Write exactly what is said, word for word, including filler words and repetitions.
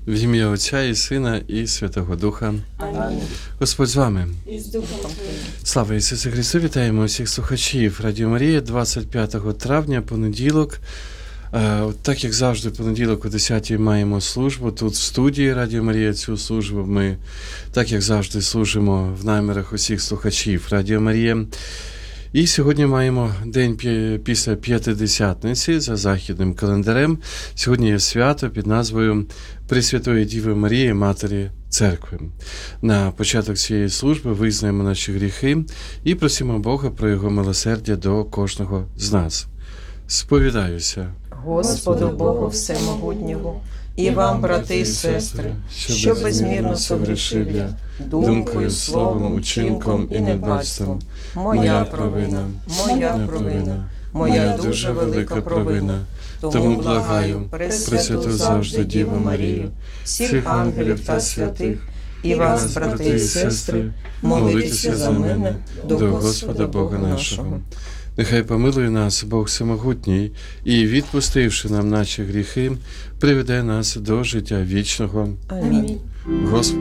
В ім'я Отця і Сина, і Святого Духа. Амінь. Господь з вами. І з Духом Твоїм. Слава Ісусу Христу! Вітаємо усіх слухачів Радіо Марія, двадцять п'ятого травня, понеділок. Е, Так, як завжди, понеділок о десятій маємо службу. Тут в студії Радіо Марія цю службу ми, так як завжди, служимо в намірах усіх слухачів Радіо Марія. І сьогодні маємо день після П'ятидесятниці за західним календарем. Сьогодні є свято під назвою Пресвятої Діви Марії, Матері Церкви. На початок цієї служби визнаємо наші гріхи і просимо Бога про Його милосердя до кожного з нас. Сповідаюся Господу Богу Всемогутнього, і вам, брати і сестри, що безмірно согрішив я, думкою, словом, учинком і недбальством. Моя провина, моя провина, моя дуже велика провина. Тому благаю, Пресвяту завжди Діву Марію, всіх ангелів та святих, і вас, брати і сестри, молитеся за мене до Господа Бога нашого. Нехай помилує нас Бог Всемогутній і, відпустивши нам наші гріхи, приведе нас до життя вічного. Амінь. Господи.